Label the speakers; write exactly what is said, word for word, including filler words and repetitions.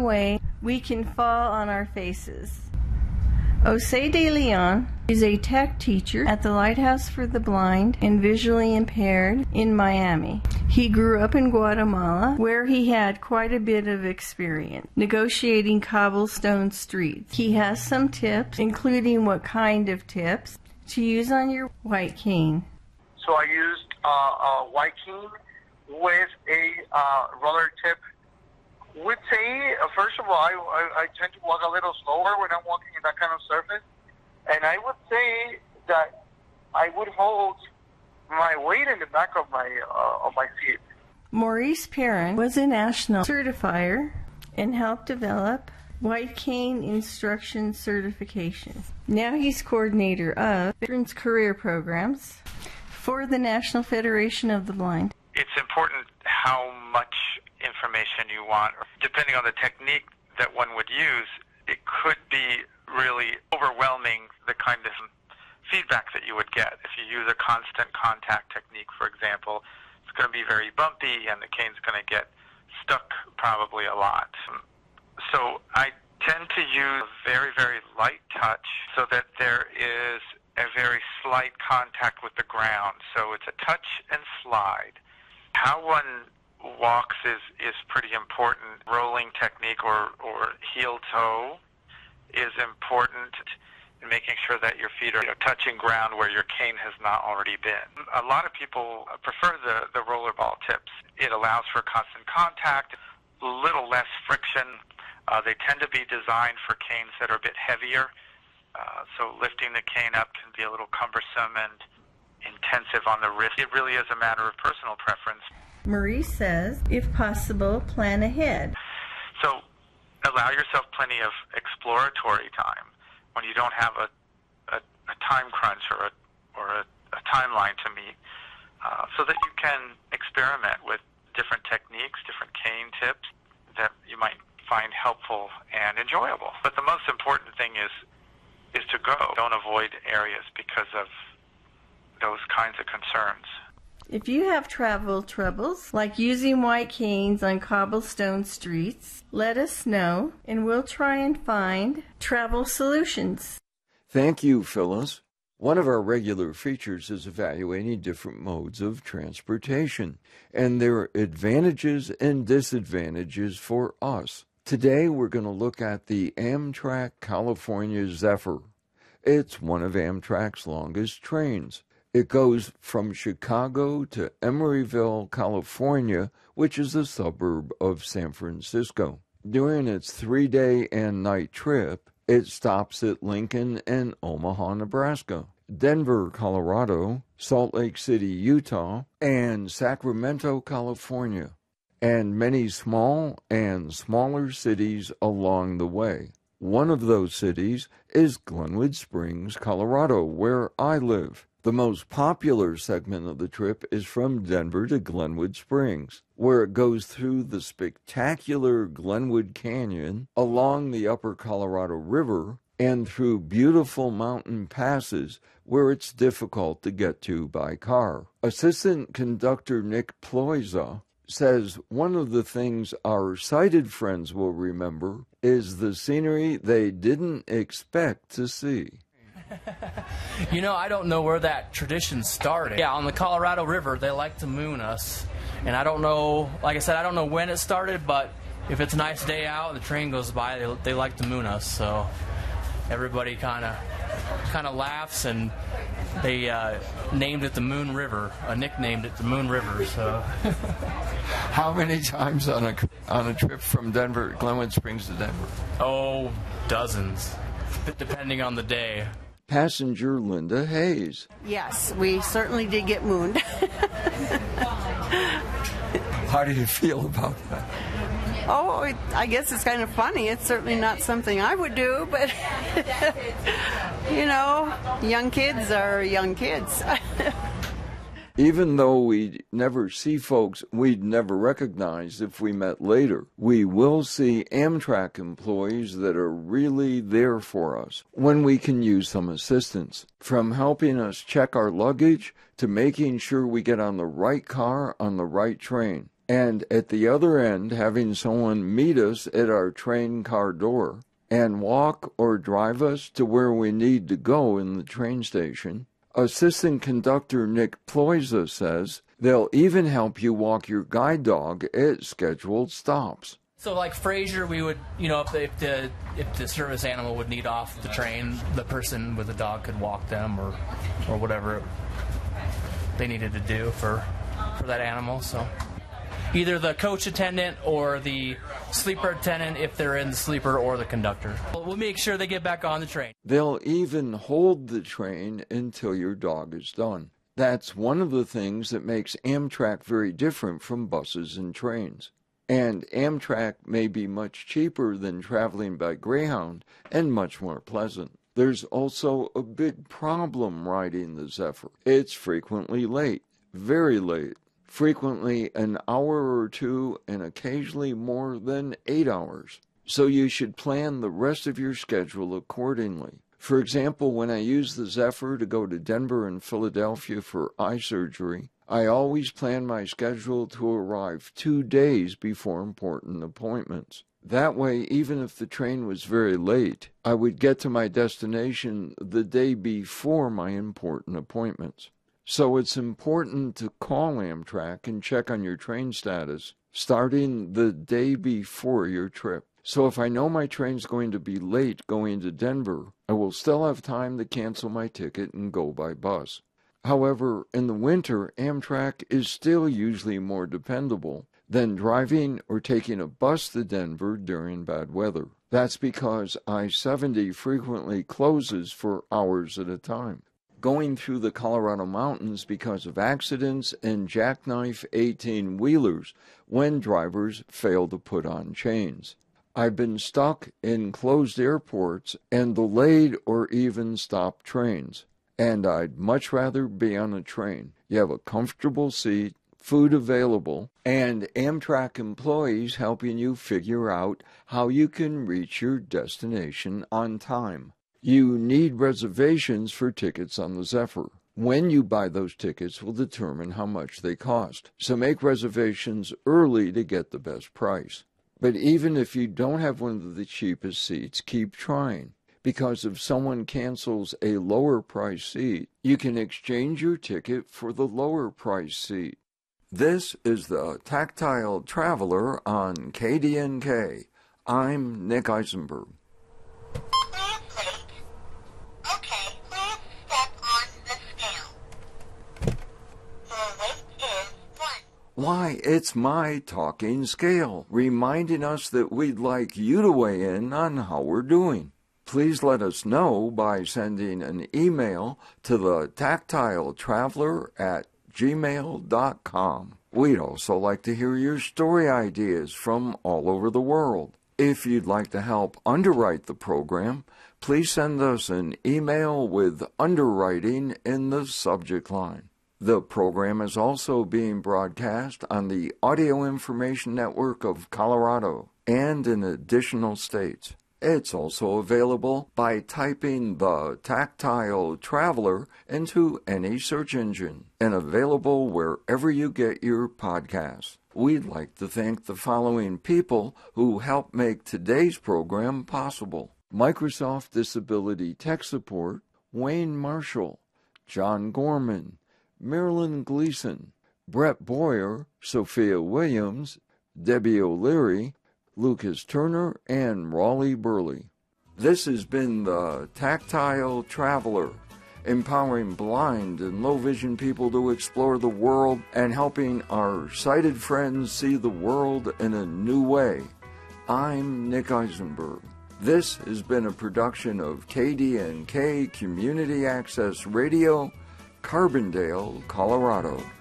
Speaker 1: way, we can fall on our faces. Jose de Leon is a tech teacher at the Lighthouse for the Blind and Visually Impaired in Miami. He grew up in Guatemala, where he had quite a bit of experience negotiating cobblestone streets. He has some tips, including what kind of tips to use on your white cane.
Speaker 2: So I used uh, a white cane with a uh, roller tip. Would say, uh, first of all, I, I, I tend to walk a little slower when I'm walking in that kind of surface. And I would say that I would hold my weight in the back of my uh, of my feet.
Speaker 1: Maurice Perrin was a national certifier and helped develop White Cane Instruction Certification. Now he's coordinator of Veterans Career Programs for the National Federation of the Blind.
Speaker 3: It's important how much information you want. Depending on the technique that one would use, it could be really overwhelming the kind of feedback that you would get. If you use a constant contact technique, for example, it's going to be very bumpy and the cane's going to get stuck probably a lot. So I tend to use very, very light touch so that there is a very slight contact with the ground. So it's a touch and slide. How one walks is, is pretty important. Rolling technique or, or heel toe is important in making sure that your feet are you know, touching ground where your cane has not already been. A lot of people prefer the, the rollerball tips. It allows for constant contact, a little less friction. Uh, they tend to be designed for canes that are a bit heavier, uh, so lifting the cane up can be a little cumbersome and intensive on the wrist. It really is a matter of personal preference.
Speaker 1: Maurice says, if possible, plan ahead.
Speaker 3: So allow yourself plenty of exploratory time when you don't have a, a, a time crunch or a, or a, a timeline to meet, uh, so that you can experiment with different techniques, different cane tips that you might find helpful and enjoyable. But the most important thing is is to go. Don't avoid areas because of those kinds of concerns.
Speaker 1: If you have travel troubles, like using white canes on cobblestone streets, let us know, and we'll try and find travel solutions.
Speaker 4: Thank you, Phyllis. One of our regular features is evaluating different modes of transportation and their advantages and disadvantages for us. Today, we're going to look at the Amtrak California Zephyr. It's one of Amtrak's longest trains. It goes from Chicago to Emeryville, California, which is a suburb of San Francisco. During its three-day and night trip, it stops at Lincoln and Omaha, Nebraska, Denver, Colorado, Salt Lake City, Utah, and Sacramento, California, and many small and smaller cities along the way. One of those cities is Glenwood Springs, Colorado, where I live. The most popular segment of the trip is from Denver to Glenwood Springs, where it goes through the spectacular Glenwood Canyon, along the upper Colorado River, and through beautiful mountain passes where it's difficult to get to by car. Assistant conductor Nick Ploiza says one of the things our sighted friends will remember is the scenery they didn't expect to see.
Speaker 5: You know, I don't know where that tradition started. Yeah, on the Colorado River, they like to moon us. And I don't know, like I said, I don't know when it started, but if it's a nice day out and the train goes by, they, they like to moon us. So everybody kind of kind of laughs, and they uh, named it the Moon River, uh, nicknamed it the Moon River. So,
Speaker 4: how many times on a on a trip from Denver, Glenwood Springs to Denver?
Speaker 5: Oh, dozens, depending on the day.
Speaker 4: Passenger Linda Hayes.
Speaker 6: Yes, we certainly did get mooned.
Speaker 4: How do you feel about that?
Speaker 6: Oh, it, I guess it's kind of funny. It's certainly not something I would do, but, you know, young kids are young kids.
Speaker 4: Even though we never see folks we'd never recognize if we met later, we will see Amtrak employees that are really there for us when we can use some assistance, from helping us check our luggage to making sure we get on the right car on the right train. and at the other end, having someone meet us at our train car door and walk or drive us to where we need to go in the train station. Assistant conductor Nick Ploisa says they'll even help you walk your guide dog at scheduled stops.
Speaker 5: So like Fraser, we would, you know, if the, if the if the service animal would need off the train, the person with the dog could walk them or or whatever they needed to do for for that animal. So either the coach attendant or the sleeper attendant, if they're in the sleeper, or the conductor. We'll make sure they get back on the train.
Speaker 4: They'll even hold the train until your dog is done. That's one of the things that makes Amtrak very different from buses and trains. And Amtrak may be much cheaper than traveling by Greyhound and much more pleasant. There's also a big problem riding the Zephyr. It's frequently late, very late, frequently an hour or two and occasionally more than eight hours. So you should plan the rest of your schedule accordingly. For example, when I use the Zephyr to go to Denver and Philadelphia for eye surgery, I always plan my schedule to arrive two days before important appointments. That way, even if the train was very late, I would get to my destination the day before my important appointments. So it's important to call Amtrak and check on your train status starting the day before your trip. So if I know my train's going to be late going to Denver, I will still have time to cancel my ticket and go by bus. However, in the winter, Amtrak is still usually more dependable than driving or taking a bus to Denver during bad weather. That's because I seventy frequently closes for hours at a time, going through the Colorado mountains because of accidents and jackknife eighteen-wheelers when drivers fail to put on chains. I've been stuck in closed airports and delayed or even stopped trains. And I'd much rather be on a train. You have a comfortable seat, food available, and Amtrak employees helping you figure out how you can reach your destination on time. You need reservations for tickets on the Zephyr. When you buy those tickets will determine how much they cost. So make reservations early to get the best price. But even if you don't have one of the cheapest seats, keep trying. Because if someone cancels a lower price seat, you can exchange your ticket for the lower price seat. This is the Tactile Traveler on K D N K. I'm Nick Eisenberg.
Speaker 7: Okay, please step on the scale. The weight is one.
Speaker 4: Why, it's my talking scale, reminding us that we'd like you to weigh in on how we're doing. Please let us know by sending an email to the tactile traveler at gmail dot com. We'd also like to hear your story ideas from all over the world. If you'd like to help underwrite the program, please send us an email with underwriting in the subject line. The program is also being broadcast on the Audio Information Network of Colorado and in additional states. It's also available by typing the Tactile Traveler into any search engine and available wherever you get your podcasts. We'd like to thank the following people who helped make today's program possible. Microsoft Disability Tech Support, Wayne Marshall, John Gorman, Marilyn Gleason, Brett Boyer, Sophia Williams, Debbie O'Leary, Lucas Turner, and Raleigh Burley. This has been the Tactile Traveler, empowering blind and low-vision people to explore the world and helping our sighted friends see the world in a new way. I'm Nick Eisenberg. This has been a production of K D N K Community Access Radio, Carbondale, Colorado.